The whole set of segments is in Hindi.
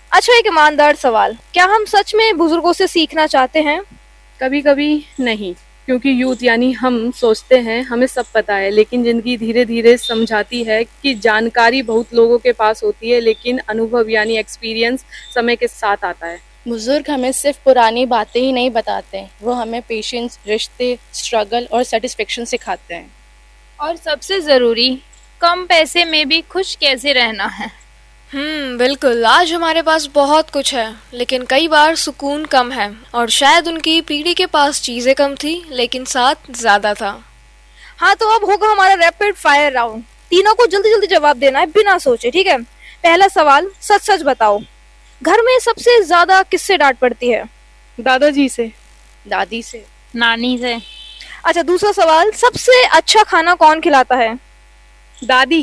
अच्छा, एक ईमानदार सवाल, क्या हम सच में बुजुर्गों से सीखना चाहते हैं? कभी कभी नहीं, क्योंकि यूथ यानी हम सोचते हैं हमें सब पता है, लेकिन जिंदगी धीरे धीरे समझाती है कि जानकारी बहुत लोगों के पास होती है, लेकिन अनुभव यानी एक्सपीरियंस समय के साथ आता है। बुजुर्ग हमें सिर्फ पुरानी बातें ही नहीं बताते, वो हमें पेशेंस, रिश्ते, स्ट्रगल और सेटिस्फेक्शन सिखाते हैं। और सबसे जरूरी, कम पैसे में भी खुश कैसे रहना है। बिल्कुल। आज हमारे पास बहुत कुछ है, लेकिन कई बार सुकून कम है, और शायद उनकी पीढ़ी के पास चीजें कम थी लेकिन साथ ज्यादा था। हाँ, तो अब होगा हमारा रैपिड फायर राउंड। तीनों को जल्दी जल्दी जवाब देना है बिना सोचे, ठीक है? पहला सवाल, सच सच बताओ, घर में सबसे ज्यादा किससे डांट पड़ती है? दादाजी से। दादी से। नानी से। अच्छा, दूसरा सवाल, सबसे अच्छा खाना कौन खिलाता है? दादी।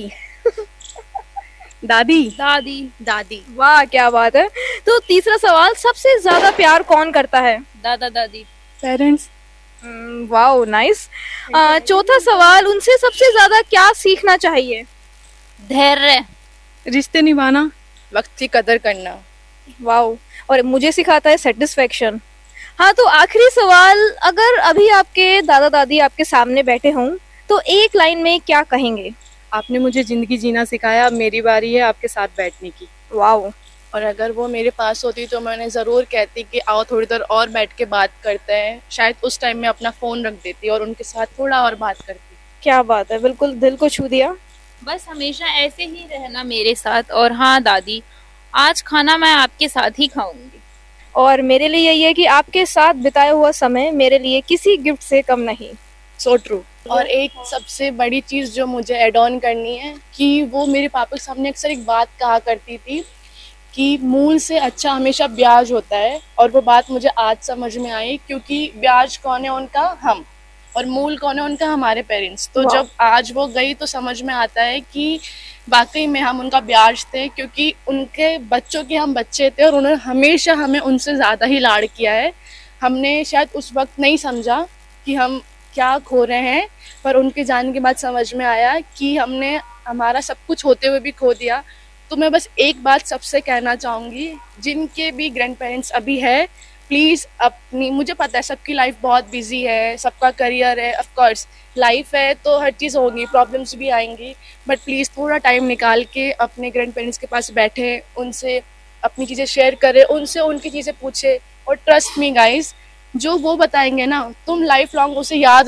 दादी। दादी। दादी। वाह, क्या बात है। तो तीसरा सवाल, सबसे ज्यादा प्यार कौन करता है? दादा दादी। पेरेंट्स। Wow, nice. चौथा सवाल, उनसे सबसे ज्यादा क्या सीखना चाहिए? धैर्य। रिश्ते निभाना। वक्त की कदर करना। वाओ, और मुझे सिखाता है सेटिस्फेक्शन। हाँ, तो आखिरी सवाल, अगर अभी आपके दादा दादी आपके सामने बैठे हों तो एक लाइन में क्या कहेंगे? आपने मुझे जिंदगी जीना सिखाया, अब मेरी बारी है आपके साथ बैठने की। वाओ। और अगर वो मेरे पास होती तो मैं उन्हें ज़रूर कहती कि आओ थोड़ी देर और बैठ के बात करते हैं। शायद उस टाइम में अपना फ़ोन रख देती और उनके साथ थोड़ा और बात करती। क्या बात है, बिल्कुल दिल को छू दिया। बस हमेशा ऐसे ही रहना मेरे साथ। और हाँ दादी, आज खाना मैं आपके साथ ही खाऊंगी। और मेरे लिए यही है कि आपके साथ बिताया हुआ समय मेरे लिए किसी गिफ्ट से कम नहीं। So true. और एक सबसे बड़ी चीज़ जो मुझे एड ऑन करनी है कि वो मेरे पापा के सामने अक्सर एक बात कहा करती थी कि मूल से अच्छा हमेशा ब्याज होता है। और वो बात मुझे आज समझ में आई, क्योंकि ब्याज कौन है उनका? हम। और मूल कौन है उनका? हमारे पेरेंट्स। तो जब आज वो गई तो समझ में आता है कि वाकई में हम उनका ब्याज थे, क्योंकि उनके बच्चों के हम बच्चे थे और उन्होंने हमेशा हमें उनसे ज़्यादा ही लाड़ किया है। हमने शायद उस वक्त नहीं समझा कि हम क्या खो रहे हैं, पर उनके जाने के बाद समझ में आया कि हमने हमारा सब कुछ होते हुए भी खो दिया। तो मैं बस एक बात सबसे कहना चाहूँगी, जिनके भी ग्रैंड पेरेंट्स अभी है, प्लीज़ अपनी, मुझे पता है सबकी लाइफ बहुत बिजी है, सबका करियर है, ऑफ कोर्स लाइफ है तो हर चीज़ होगी, प्रॉब्लम्स भी आएंगी, बट प्लीज़ थोड़ा टाइम निकाल के अपने ग्रैंड पेरेंट्स के पास बैठे, उनसे अपनी चीज़ें शेयर करें, उनसे उनकी चीज़ें पूछे। और ट्रस्ट मी गाइज, जो वो बताएंगे ना, तुम लाइफ लॉन्ग उसे याद